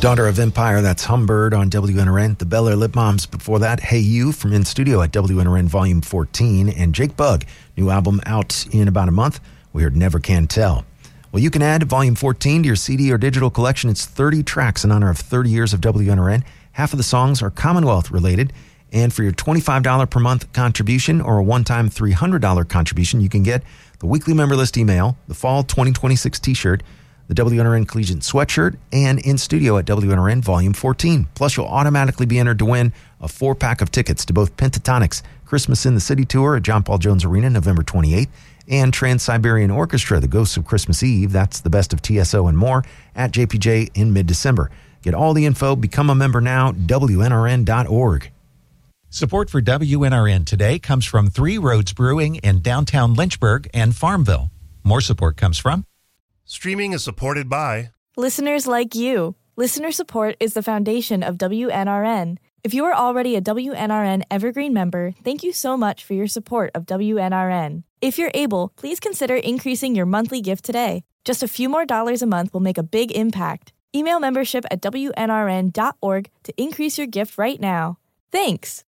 Daughter of Empire, that's Humbird on WNRN. The Bel Air Lip Moms before that. Hey You from In Studio at WNRN Volume 14. And Jake Bugg, new album out in about a month. We heard Never Can Tell. Well, you can add Volume 14 to your CD or digital collection. It's 30 tracks in honor of 30 years of WNRN. Half of the songs are Commonwealth related. And for your $25 per month contribution or a one-time $300 contribution, you can get the weekly member list email, the fall 2026 t-shirt, the WNRN Collegiate Sweatshirt, and In Studio at WNRN Volume 14. Plus, you'll automatically be entered to win a 4-pack of tickets to both Pentatonix Christmas in the City Tour at John Paul Jones Arena November 28th and Trans-Siberian Orchestra, The Ghosts of Christmas Eve, that's the best of TSO and more, at JPJ in mid-December. Get all the info, become a member now, WNRN.org. Support for WNRN today comes from Three Roads Brewing in downtown Lynchburg and Farmville. More support comes from Streaming is supported by listeners like you. Listener support is the foundation of WNRN. If you are already a WNRN Evergreen member, thank you so much for your support of WNRN. If you're able, please consider increasing your monthly gift today. Just a few more dollars a month will make a big impact. Email membership at WNRN.org to increase your gift right now. Thanks.